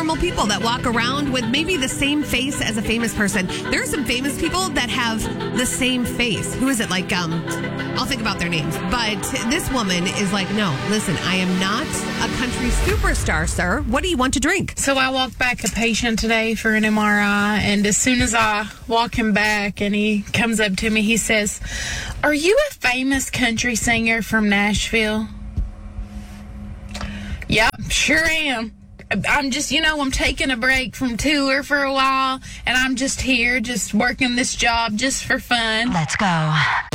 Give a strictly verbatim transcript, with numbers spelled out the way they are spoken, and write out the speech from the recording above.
normal people that walk around with maybe the same face as a famous person. There are some famous people that have the same face. Who is it? Like, um, I'll think about their names. But this woman is like, no, listen, I am not a country superstar, sir. What do you want to drink? So I walked back a patient today for an M R I, and as soon as I walk him back and he comes up to me, he says, "Are you a famous country singer from Nashville?" Yep, sure am. I'm just, you know, I'm taking a break from tour for a while, and I'm just here, just working this job just for fun. Let's go.